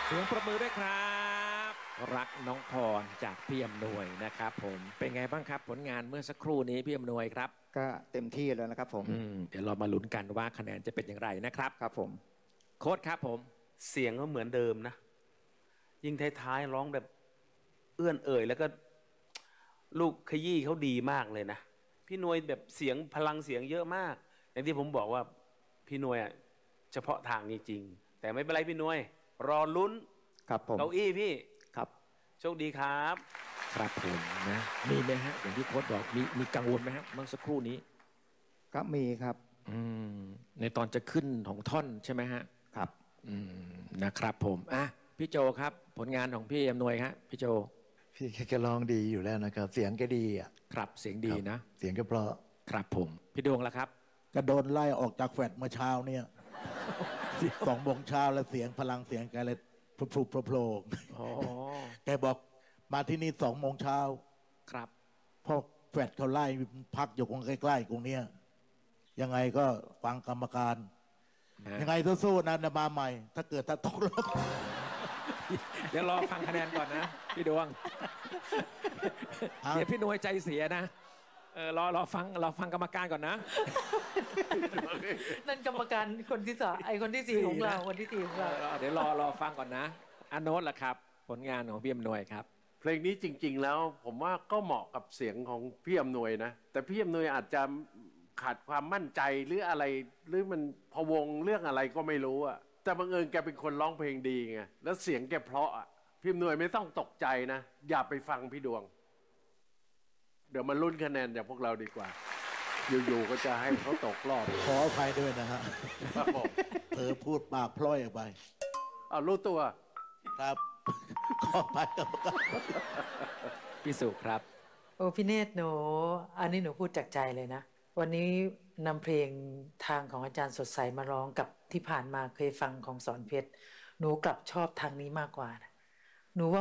เสียงประมือด้วยครับรักน้องพรจากพี่อำนวยนะครับผมเป็นไงบ้างครับผลงานเมื่อสักครู่นี้พี่อำนวยครับก็เต็มที่แล้วนะครับผมเดี๋ยวเรามาลุ้นกันว่าคะแนนจะเป็นอย่างไรนะครับครับผมโค้ดครับผมเสียงก็เหมือนเดิมนะยิ่งท้ายๆร้องแบบเอื้อนเอ่ยแล้วก็ลูกขยี้เขาดีมากเลยนะพี่นวยแบบเสียงพลังเสียงเยอะมากอย่างที่ผมบอกว่าพี่นวยอ่ะเฉพาะทางจริงๆแต่ไม่เป็นไรพี่นวยรอลุ้นครับผมเก้าอี้พี่ครับโชคดีครับครับผมนะมีไหมฮะอย่างที่โค้ดบอกมีกังวลไหมฮะเมื่อสักครู่นี้ก็มีครับในตอนจะขึ้นของท่อนใช่ไหมฮะครับนะครับผมพี่โจครับผลงานของพี่อำนวยครับพี่โจพี่แกร้องดีอยู่แล้วนะครับเสียงแกดีอ่ะครับเสียงดีนะเสียงแกเพราะครับผมพี่ดวงละครับก็โดนไล่ออกจากแฟดเมื่อเช้าเนี่ย2 โมงเช้าแล้วเสียงพลังเสียงแกเลยพลุโผล่แกบอกมาที่นี่2 โมงเช้าครับพอแฟดเขาไล่พักอยู่ตรงใกล้ๆตรงเนี้ยยังไงก็ฟังกรรมการยังไงสู้ๆนะมาใหม่ถ้าตกรอบเดี๋ยวรอฟังคะแนนก่อนนะพี่ดวงเดี๋ยวพี่นวยใจเสียนะรอฟังกรรมการก่อนนะนั่นกรรมการคนที่คนที่สี่ของเราคนที่สี่ของเราเดี๋ยวรอฟังก่อนนะอโนตล่ะครับผลงานของพี่อำนวยครับเพลงนี้จริงๆแล้วผมว่าก็เหมาะกับเสียงของพี่อำนวยนะแต่พี่อำนวยอาจจะขาดความมั่นใจหรืออะไรหรือมันพะวงเรื่องอะไรก็ไม่รู้อะแต่บังเอิญแกเป็นคนร้องเพลงดีไงแล้วเสียงแกเพราะอะพี่อำนวยไม่ต้องตกใจนะอย่าไปฟังพี่ดวงเดี๋ยวมาลุ้นคะแนนจากพวกเราดีกว่าอยู่ๆก็จะให้เขาตกรอบขออภัยด้วยนะฮะครับผมพูดปากพล่อยออกไปรู้ตัวครับขออภัยครับพี่สุครับโอ้พี่เนตรหนูอันนี้หนูพูดจากใจเลยนะวันนี้นำเพลงทางของอาจารย์สดใสมาร้องกับที่ผ่านมาเคยฟังของสอนเพชรหนูกลับชอบทางนี้มากกว่านะหนูว่า